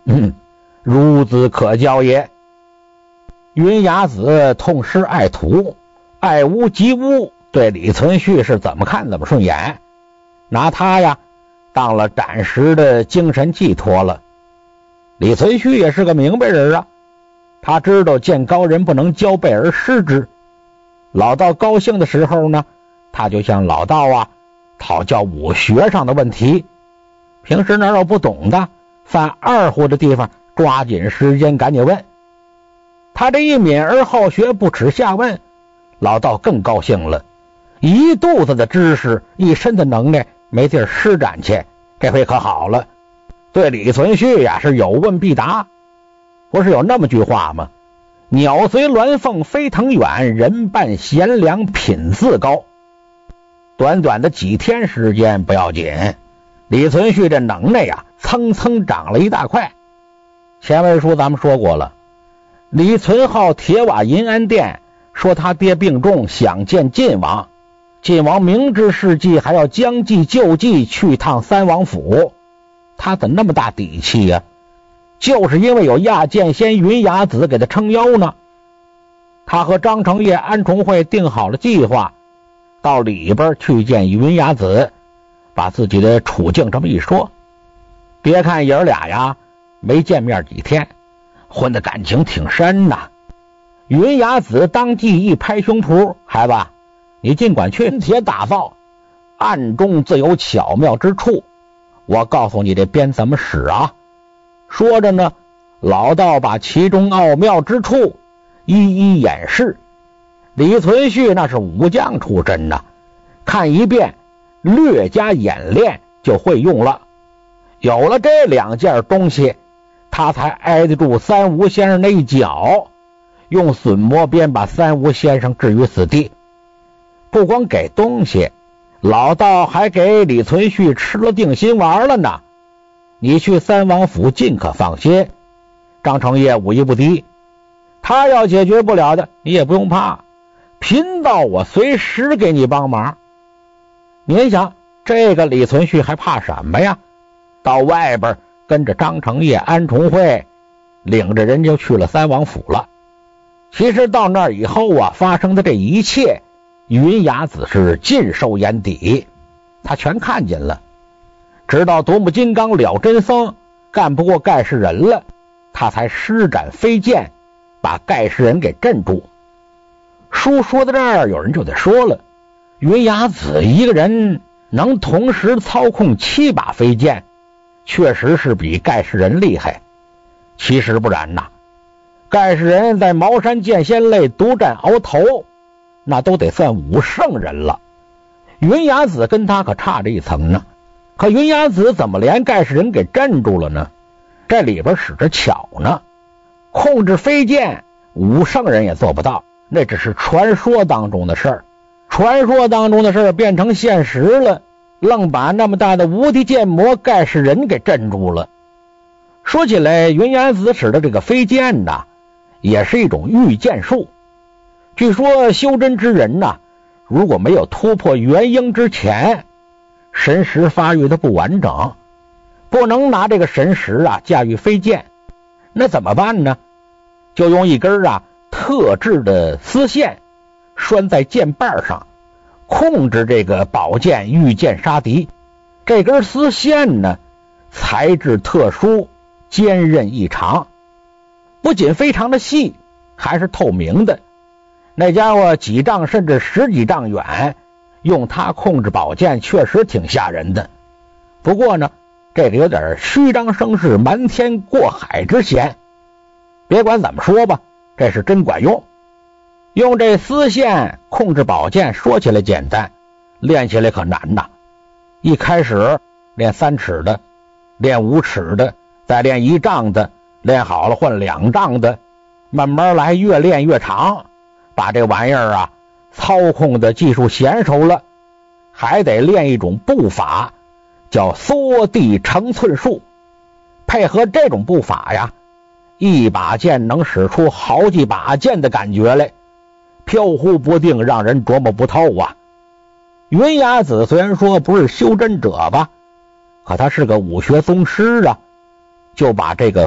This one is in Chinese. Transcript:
孺子可教也。云雅子痛失爱徒，爱屋及乌，对李存勖是怎么看怎么顺眼，拿他呀当了暂时的精神寄托了。李存勖也是个明白人啊，他知道见高人不能交背而失之。老道高兴的时候呢，他就向老道讨教武学上的问题，平时哪有不懂的，犯二胡的地方抓紧时间赶紧问。他这一敏而好学，不耻下问，老道更高兴了，一肚子的知识，一身的能耐，没地儿施展去，这回可好了。对李存勖呀是有问必答。不是有那么句话吗？鸟随鸾凤飞腾远，人伴贤良品自高。短短的几天时间不要紧，李存勖这能耐呀蹭蹭长了一大块。前文书咱们说过了，李存浩铁瓦银安殿说他爹病重，想见晋王，晋王明知事计，还要将计就计去趟三王府。他怎那么大底气呀？就是因为有亚剑仙云雅子给他撑腰呢。他和张承业、安重会定好了计划，到里边去见云雅子，把自己的处境这么一说。别看爷儿俩呀没见面几天，混的感情挺深呐。云雅子当即一拍胸脯，孩子，你尽管去且打造，暗中自有巧妙之处，我告诉你这鞭怎么使啊。说着呢，老道把其中奥妙之处一一演示。李存勖那是武将出身呐，看一遍略加演练就会用了。有了这两件东西，他才挨得住三吴先生那一脚，用损魔鞭把三吴先生置于死地。不光给东西，老道还给李存勖吃了定心丸了呢。你去三王府尽可放心，张承业武艺不低，他要解决不了的你也不用怕，贫道我随时给你帮忙。您想这个李存勖还怕什么呀？到外边跟着张承业、安重会，领着人就去了三王府了。其实到那儿以后发生的这一切，云雅子是尽收眼底，他全看见了。直到夺目金刚了真僧干不过盖世人了，他才施展飞剑把盖世人给镇住。书说到这儿，有人就得说了，云雅子一个人能同时操控7把飞剑，确实是比盖世人厉害。其实不然呐，盖世人在茅山剑仙类独占鳌头，那都得算武圣人了。云雅子跟他可差着一层呢。可云雅子怎么连盖世人给镇住了呢？这里边使着巧呢。控制飞剑，武圣人也做不到，那只是传说当中的事儿。传说当中的事儿变成现实了，愣把那么大的无敌剑魔盖世人给镇住了。说起来，云雅子使的这个飞剑呐，也是一种御剑术。据说修真之人呐，如果没有突破元婴之前，神识发育的不完整，不能拿这个神识驾驭飞剑，那怎么办呢？就用一根特制的丝线拴在剑把上，控制这个宝剑御剑杀敌。这根丝线呢，材质特殊，坚韧异常，不仅非常的细，还是透明的。那家伙几丈甚至10几丈远，用它控制宝剑确实挺吓人的。不过呢，这个有点虚张声势、瞒天过海之嫌。别管怎么说吧，这是真管用。用这丝线控制宝剑说起来简单，练起来可难呐。一开始练3尺的，练5尺的，再练1丈的，练好了换2丈的，慢慢来，越练越长，把这玩意儿操控的技术娴熟了，还得练一种步法，叫缩地成寸术。配合这种步法呀，一把剑能使出好几把剑的感觉来，飘忽不定，让人琢磨不透啊。云雅子虽然说不是修真者吧，可他是个武学宗师就把这个